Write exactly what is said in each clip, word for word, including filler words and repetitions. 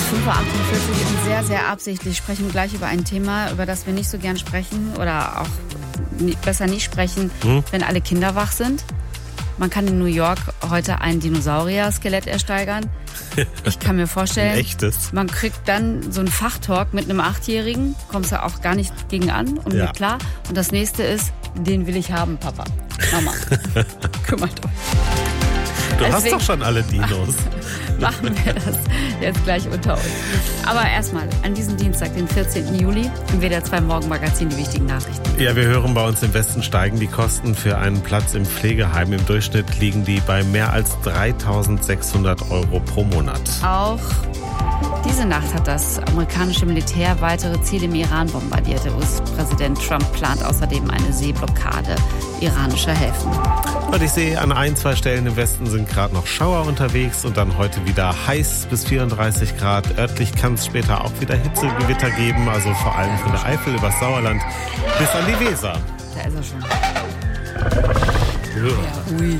fünf Uhr achtundvierzig und sehr, sehr absichtlich sprechen wir gleich über ein Thema, über das wir nicht so gern sprechen oder auch nie, besser nicht sprechen, hm? wenn alle Kinder wach sind. Man kann in New York heute ein Dinosaurier-Skelett ersteigern. Ich kann mir vorstellen, ein echtes. Man kriegt dann so einen Fachtalk mit einem Achtjährigen, kommst du auch gar nicht gegen an und ja. mit klar. Und das nächste ist, den will ich haben, Papa. Mama, kümmert euch. Du Deswegen hast doch schon alle Dinos. Machen wir das jetzt gleich unter uns. Aber erstmal, an diesem Dienstag, den vierzehnten Juli, im W D R zwei Morgenmagazin die wichtigen Nachrichten. Ja, wir hören, bei uns im Westen steigen die Kosten für einen Platz im Pflegeheim. Im Durchschnitt liegen die bei mehr als dreitausendsechshundert Euro pro Monat. Auch diese Nacht hat das amerikanische Militär weitere Ziele im Iran bombardiert. Der U S-Präsident Trump plant außerdem eine Seeblockade iranischer Häfen. Und ich sehe, an ein, zwei Stellen im Westen sind gerade noch Schauer unterwegs und dann heute wieder heiß bis vierunddreißig Grad. Örtlich kann es später auch wieder Hitzegewitter geben, also vor allem von der Eifel übers Sauerland bis an die Weser. Da ist er schon. Ja, ruhig, ruhig.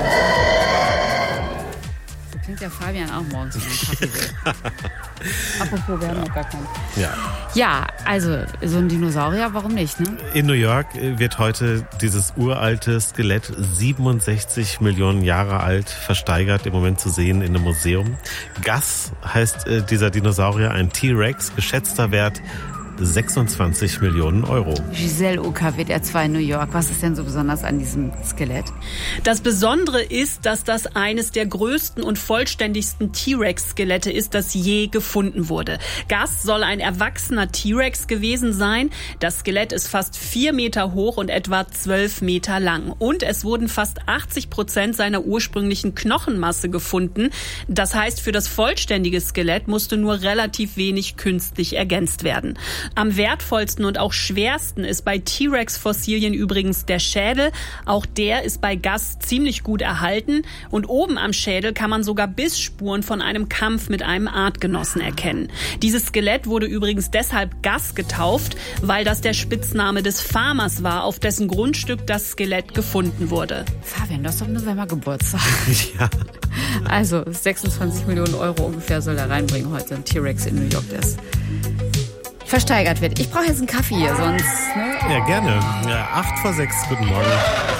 So klingt der Fabian auch morgens, wenn er Kaffee will. Apropos, wir haben noch gar keinen. Ja. Ja, also so ein Dinosaurier, warum nicht, ne? In New York wird heute dieses uralte Skelett, siebenundsechzig Millionen Jahre alt, versteigert, im Moment zu sehen in einem Museum. Gus heißt äh, dieser Dinosaurier, ein T-Rex, geschätzter Wert sechsundzwanzig Millionen Euro. Giselle Ucker, W D R zwei New York. Was ist denn so besonders an diesem Skelett? Das Besondere ist, dass das eines der größten und vollständigsten T-Rex-Skelette ist, das je gefunden wurde. Gus soll ein erwachsener T-Rex gewesen sein. Das Skelett ist fast vier Meter hoch und etwa zwölf Meter lang. Und es wurden fast achtzig Prozent seiner ursprünglichen Knochenmasse gefunden. Das heißt, für das vollständige Skelett musste nur relativ wenig künstlich ergänzt werden. Am wertvollsten und auch schwersten ist bei T-Rex-Fossilien übrigens der Schädel. Auch der ist bei Gus ziemlich gut erhalten. Und oben am Schädel kann man sogar Bissspuren von einem Kampf mit einem Artgenossen erkennen. Dieses Skelett wurde übrigens deshalb Gus getauft, weil das der Spitzname des Farmers war, auf dessen Grundstück das Skelett gefunden wurde. Fabian, du hast doch im November Geburtstag. Ja. Also sechsundzwanzig Millionen Euro ungefähr soll er reinbringen heute, ein T-Rex in New York, das versteigert wird. Ich brauche jetzt einen Kaffee hier, sonst... Ne? Ja, gerne. Ja, acht vor sechs, guten Morgen.